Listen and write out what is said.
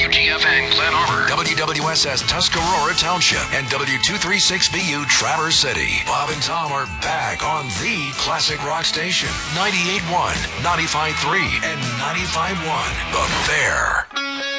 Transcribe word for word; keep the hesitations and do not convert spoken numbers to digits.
W G F N Glen Arbor, W W S S Tuscarora Township, and W two thirty-six B U Traverse City. Bob and Tom are back on the classic rock station, ninety-eight point one, ninety-five point three, and ninety-five point one. The Bear.